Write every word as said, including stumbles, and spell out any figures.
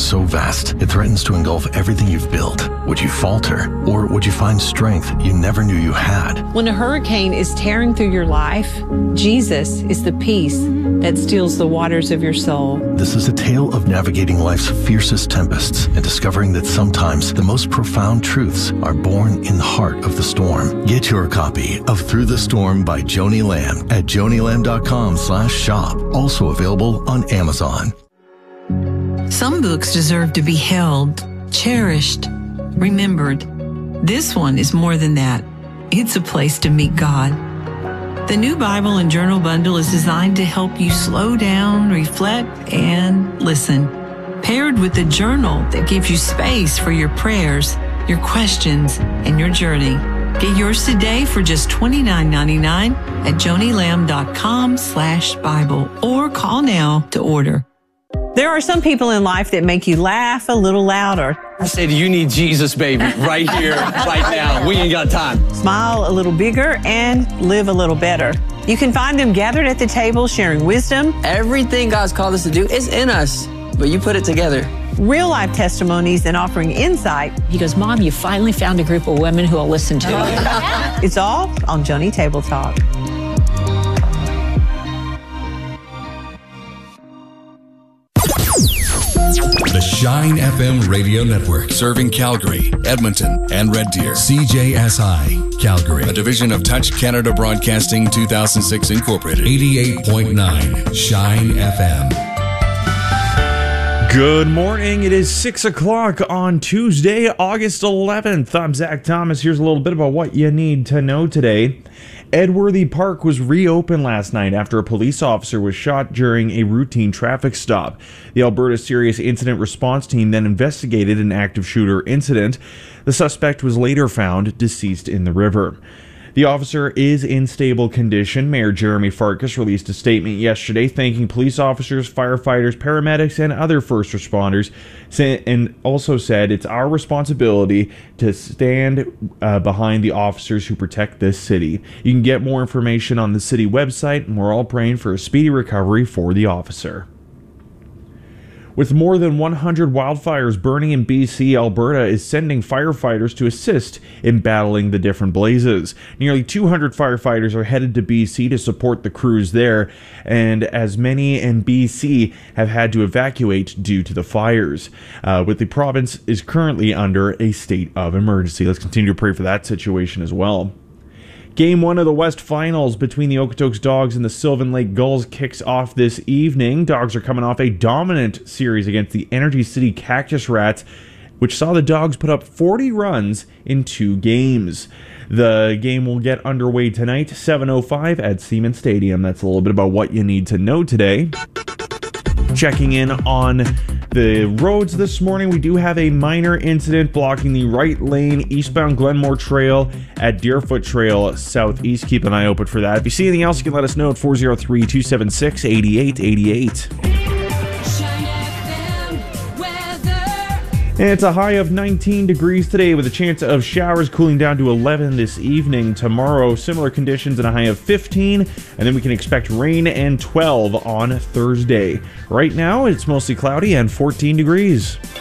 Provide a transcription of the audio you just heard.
so vast, it threatens to engulf everything you've built. Would you falter? Or would you find strength you never knew you had? When a hurricane is tearing through your life, Jesus is the peace that steals the waters of your soul. This is a tale of navigating life's fiercest tempests and discovering that sometimes the most profound truths are born in the heart of the storm. Get your copy of Through the Storm by Joni Lamb at joni lamb dot com slash shop. Also available on Amazon. Some books deserve to be held, cherished, remembered. This one is more than that. It's a place to meet God. The new Bible and Journal Bundle is designed to help you slow down, reflect, and listen. Paired with a journal that gives you space for your prayers, your questions, and your journey. Get yours today for just twenty-nine ninety-nine at joni lamb dot com slash Bible or call now to order. There are some people in life that make you laugh a little louder. I said, you need Jesus, baby, right here, right now. We ain't got time. Smile a little bigger and live a little better. You can find them gathered at the table sharing wisdom. Everything God's called us to do is in us, but you put it together. Real life testimonies and offering insight. He goes, Mom, you finally found a group of women who will listen to you. It's all on Joni Table Talk. The Shine F M Radio Network, serving Calgary, Edmonton, and Red Deer. C J S I, Calgary, a division of Touch Canada Broadcasting two thousand six Incorporated. eighty-eight point nine Shine F M. Good morning. It is six o'clock on Tuesday, August eleventh. I'm Zach Thomas. Here's a little bit about what you need to know today. Edworthy Park was reopened last night after a police officer was shot during a routine traffic stop. The Alberta Serious Incident Response Team then investigated an active shooter incident. The suspect was later found deceased in the river. The officer is in stable condition. Mayor Jeremy Farkas released a statement yesterday thanking police officers, firefighters, paramedics, and other first responders, and also said it's our responsibility to stand uh, behind the officers who protect this city. You can get more information on the city website, and we're all praying for a speedy recovery for the officer. With more than one hundred wildfires burning in B C, Alberta is sending firefighters to assist in battling the different blazes. Nearly two hundred firefighters are headed to B C to support the crews there, and as many in B C have had to evacuate due to the fires. Uh, with the province is currently under a state of emergency. Let's continue to pray for that situation as well. Game one of the West Finals between the Okotoks Dogs and the Sylvan Lake Gulls kicks off this evening. Dogs are coming off a dominant series against the Energy City Cactus Rats, which saw the Dogs put up forty runs in two games. The game will get underway tonight, seven oh five at Siemens Stadium. That's a little bit about what you need to know today. Checking in on the roads this morning, we do have a minor incident blocking the right lane eastbound Glenmore Trail at Deerfoot Trail southeast. Keep an eye open for that. If you see anything else, you can let us know at four oh three, two seven six, eight eight eight eight. And it's a high of nineteen degrees today with a chance of showers, cooling down to eleven this evening. Tomorrow, similar conditions and a high of fifteen. And then we can expect rain and twelve on Thursday. Right now, it's mostly cloudy and fourteen degrees.